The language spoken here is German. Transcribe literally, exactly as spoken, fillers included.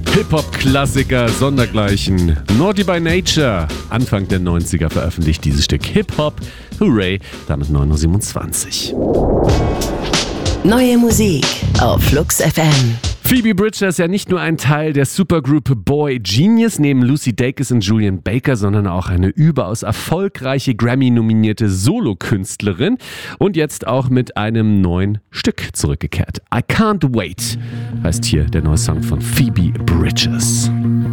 Hip-Hop-Klassiker sondergleichen. Naughty by Nature, Anfang der neunziger veröffentlicht dieses Stück Hip-Hop. Hooray, damit neun Uhr siebenundzwanzig. Neue Musik auf Flux F M. Phoebe Bridgers ist ja nicht nur ein Teil der Supergroup Boy Genius neben Lucy Dacus und Julian Baker, sondern auch eine überaus erfolgreiche Grammy-nominierte Solokünstlerin und jetzt auch mit einem neuen Stück zurückgekehrt. I Can't Wait heißt hier der neue Song von Phoebe Bridgers.